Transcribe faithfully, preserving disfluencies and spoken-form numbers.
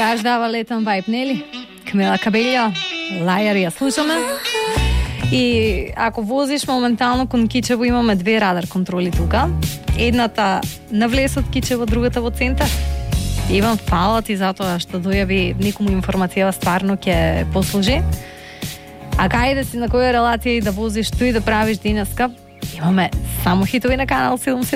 Баш дава летен вайб, нели? Камила Кабелјо, Лајар ја слушаме. И ако возиш моментално кон Кичево, имаме две радар контроли тука. Едната на влез од Кичево, другата во центар. Иван, фала ти затоа што дојави некому информација, стварно ќе послужи. А кај да си на која релација и да возиш, тој да правиш денеска, имаме само хитови на канал седум.